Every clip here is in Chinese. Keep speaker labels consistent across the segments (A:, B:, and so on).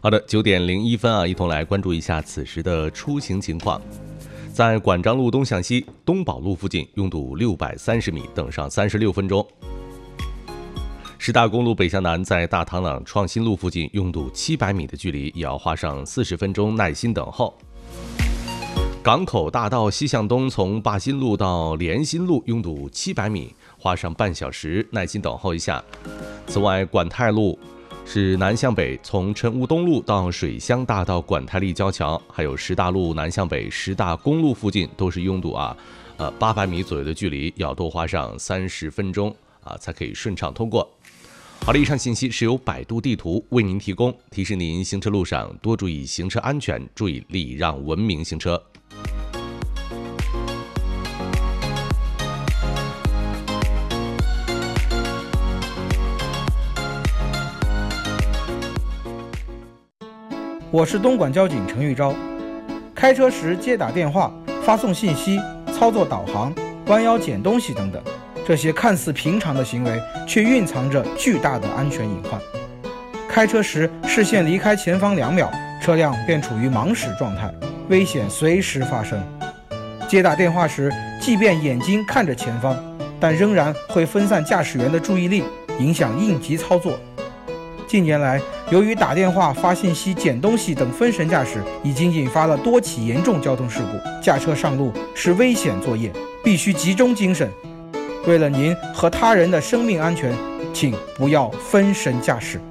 A: 好的，9:01啊，一同来关注一下此时的出行情况。在管章路东向西东宝路附近拥堵630米，等上36分钟。师大公路北向南在大塘朗创新路附近拥堵700米的距离，也要花上40分钟耐心等候。港口大道西向东从灞新路到联新路拥堵700米，花上半小时耐心等候一下。此外，管泰路是南向北从陈吴东路到水乡大道管泰立交桥，还有师大路南向北师大公路附近都是拥堵800米左右的距离，要多花上30分钟才可以顺畅通过。好的，以上信息是由百度地图为您提供，提示您行车路上多注意行车安全，注意礼让文明行车。
B: 我是东莞交警陈玉昭。开车时接打电话、发送信息、操作导航、弯腰捡东西等等，这些看似平常的行为，却蕴藏着巨大的安全隐患。开车时视线离开前方2秒，车辆便处于盲驶状态，危险随时发生。接打电话时，即便眼睛看着前方，但仍然会分散驾驶员的注意力，影响应急操作。近年来，由于打电话、发信息、捡东西等分神驾驶，已经引发了多起严重交通事故。驾车上路是危险作业，必须集中精神。为了您和他人的生命安全，请不要分神驾驶。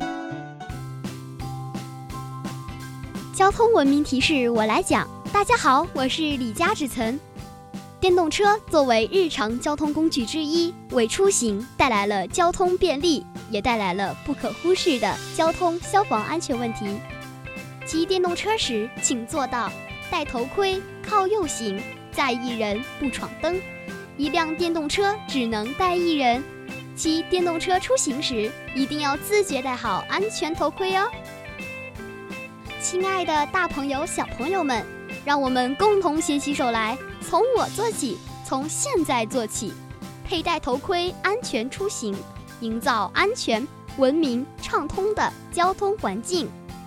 C: 交通文明提示我来讲。大家好，我是李佳芷岑。电动车作为日常交通工具之一，为出行带来了交通便利，也带来了不可忽视的交通消防安全问题。骑电动车时，请做到戴头盔、靠右行，载一人不闯灯。一辆电动车只能带一人。骑电动车出行时，一定要自觉戴好安全头盔哦。亲爱的大朋友、小朋友们，让我们共同携起手来，从我做起，从现在做起，佩戴头盔，安全出行，营造安全、文明、畅通的交通环境。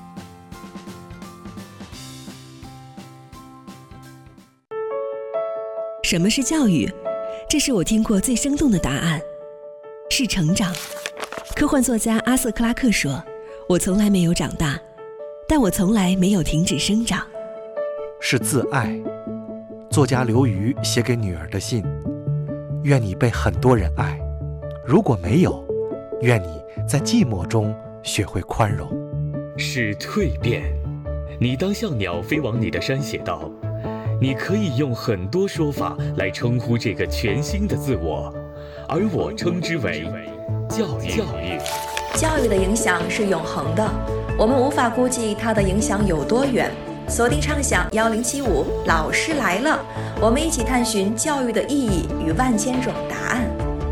D: 什么是教育？这是我听过最生动的答案，是成长。科幻作家阿瑟·克拉克说：“我从来没有长大，但我从来没有停止生长。”
E: 是自爱。作家刘瑜写给女儿的信：愿你被很多人爱，如果没有，愿你在寂寞中学会宽容。
F: 是蜕变。你当像鸟飞往你的山写道，你可以用很多说法来称呼这个全新的自我，而我称之为教育。
G: 教育的影响是永恒的，我们无法估计它的影响有多远。锁定畅想1075，老师来了，我们一起探寻教育的意义与万千种答案。